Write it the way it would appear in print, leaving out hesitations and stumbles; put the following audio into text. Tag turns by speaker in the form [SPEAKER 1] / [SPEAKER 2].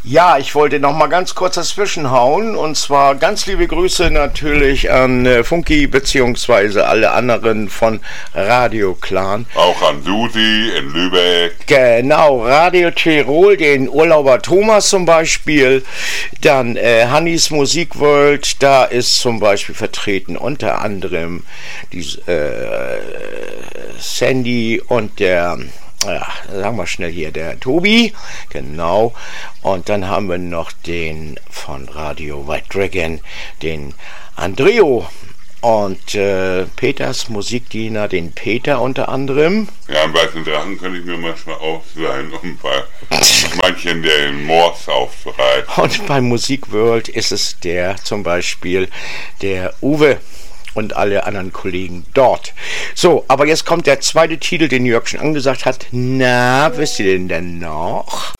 [SPEAKER 1] Ja, ich wollte noch mal ganz kurz dazwischen hauen und zwar ganz liebe Grüße natürlich an Funky beziehungsweise alle anderen von Radio Clan.
[SPEAKER 2] Auch an Susi in Lübeck.
[SPEAKER 1] Genau, Radio Tirol, den Urlauber Thomas zum Beispiel. Dann Hannis Musikworld, da ist zum Beispiel vertreten unter anderem die Sandy und der... Ja, sagen wir schnell hier, der Tobi, genau, und dann haben wir noch den von Radio White Dragon, den Andreo und Peters Musikdiener, den Peter unter anderem.
[SPEAKER 2] Ja, einen weißen Drachen könnte ich mir manchmal ausleihen, um bei manchen den Morse aufzureißen.
[SPEAKER 1] Und beim Musikworld ist es der zum Beispiel der Uwe und alle anderen Kollegen dort. So, aber jetzt kommt der zweite Titel, den Jörg schon angesagt hat. Na, wisst ihr den denn noch?